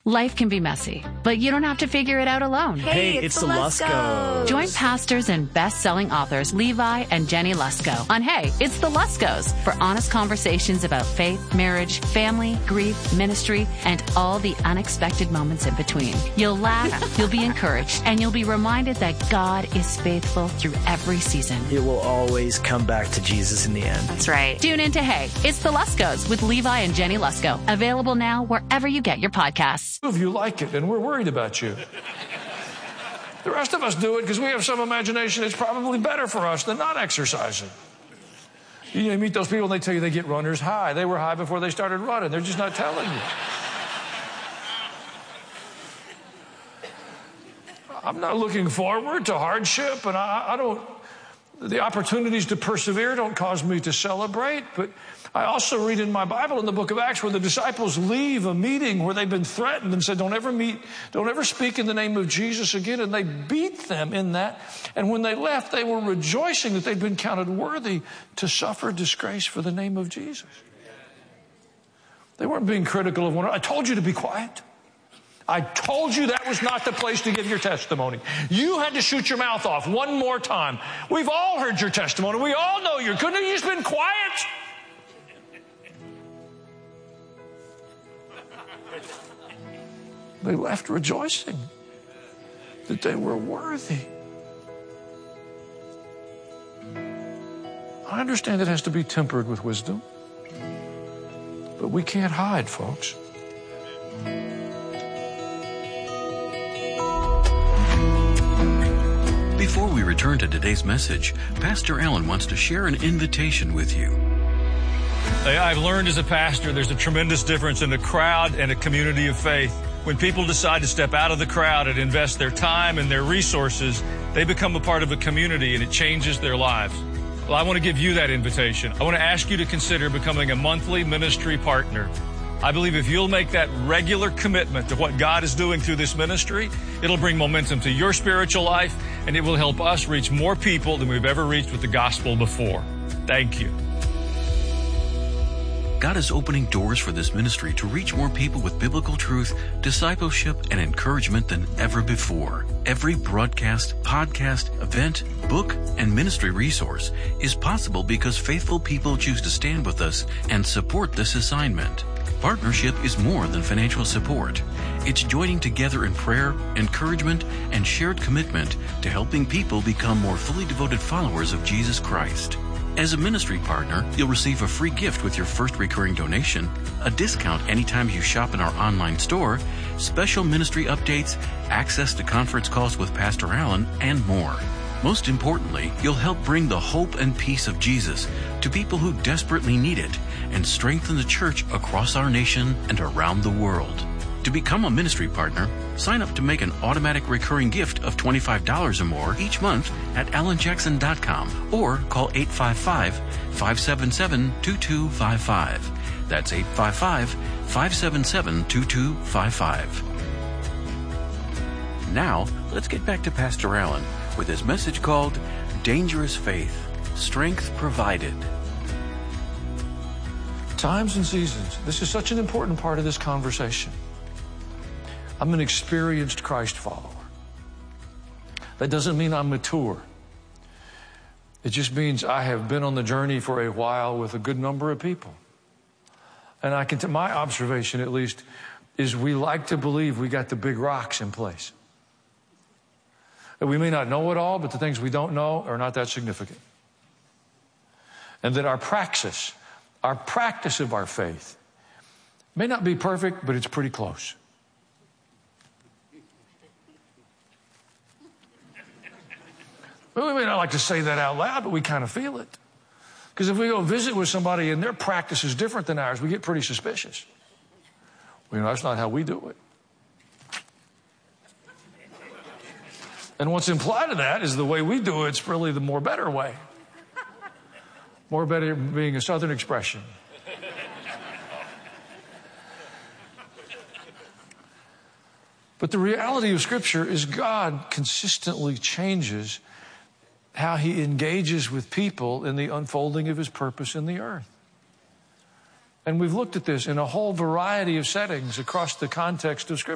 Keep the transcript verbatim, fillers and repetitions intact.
Life can be messy, but you don't have to figure it out alone. Hey, Hey, it's, it's the the Luskos. Join pastors and best-selling authors Levi and Jenny Lusko on Hey, It's the Luskos for honest conversations about faith, marriage, family, grief, ministry, and all the unexpected moments in between. You'll laugh, you'll be encouraged, and you'll be reminded that God is faithful through every season. It will always come back to Jesus in the end. That's right. Tune in to Hey, It's the Luskos with Levi and Jenny Lusko. Available now wherever you get your podcasts. Two of you like it, and we're worried about you. The rest of us do it because we have some imagination. It's probably better for us than not exercising. You know, meet those people, and they tell you they get runner's high. They were high before they started running. They're just not telling you. I'm not looking forward to hardship, and I, I don't, the opportunities to persevere don't cause me to celebrate, but I also read in my Bible in the book of Acts where the disciples leave a meeting where they've been threatened and said, don't ever meet, don't ever speak in the name of Jesus again. And they beat them in that. And when they left, they were rejoicing that they'd been counted worthy to suffer disgrace for the name of Jesus. They weren't being critical of one another. I told you to be quiet. I told you that was not the place to give your testimony. You had to shoot your mouth off one more time. We've all heard your testimony. We all know you. Couldn't you just been quiet? They left rejoicing that they were worthy. I understand it has to be tempered with wisdom, but we can't hide, folks. Before we return to today's message, Pastor Allen wants to share an invitation with you. I've learned as a pastor there's a tremendous difference in a crowd and a community of faith. When people decide to step out of the crowd and invest their time and their resources, they become a part of a community and it changes their lives. Well, I want to give you that invitation. I want to ask you to consider becoming a monthly ministry partner. I believe if you'll make that regular commitment to what God is doing through this ministry, it'll bring momentum to your spiritual life and it will help us reach more people than we've ever reached with the gospel before. Thank you. God is opening doors for this ministry to reach more people with biblical truth, discipleship, and encouragement than ever before. Every broadcast, podcast, event, book, and ministry resource is possible because faithful people choose to stand with us and support this assignment. Partnership is more than financial support. It's joining together in prayer, encouragement, and shared commitment to helping people become more fully devoted followers of Jesus Christ. As a ministry partner, you'll receive a free gift with your first recurring donation, a discount anytime you shop in our online store, special ministry updates, access to conference calls with Pastor Allen, and more. Most importantly, you'll help bring the hope and peace of Jesus to people who desperately need it and strengthen the church across our nation and around the world. To become a ministry partner, sign up to make an automatic recurring gift of twenty-five dollars or more each month at alan jackson dot com or call eight five five, five seven seven, two two five five. That's eight five five, five seven seven, two two five five. Now, let's get back to Pastor Allen with his message called Dangerous Faith, Strength Provided. Times and seasons. This is such an important part of this conversation. I'm an experienced Christ follower. That doesn't mean I'm mature. It just means I have been on the journey for a while with a good number of people. And I can, my observation at least, is we like to believe we got the big rocks in place. That we may not know it all, but the things we don't know are not that significant. And that our praxis, our practice of our faith may not be perfect, but it's pretty close. Well, we may not like to say that out loud, but we kind of feel it. Because if we go visit with somebody and their practice is different than ours, we get pretty suspicious. Well, you know, that's not how we do it. And what's implied in that is the way we do it's really the more better way. More better being a Southern expression. But the reality of Scripture is God consistently changes how he engages with people in the unfolding of his purpose in the earth. And we've looked at this in a whole variety of settings across the context of Scripture.